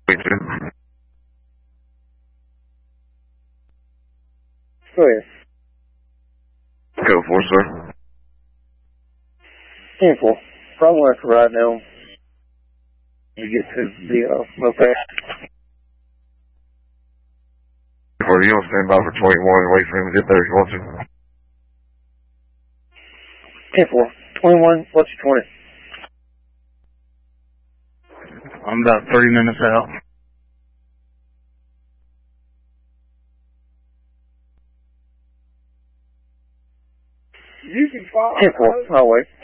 Go ahead. Go for it, sir. 10-4. Probably left right now. You get to the moped. For you, stand by for 21 and wait for him to get there if you want to. 10-4. 21, what's your 20? I'm about 30 minutes out. You can follow. 10-4, I'll wait.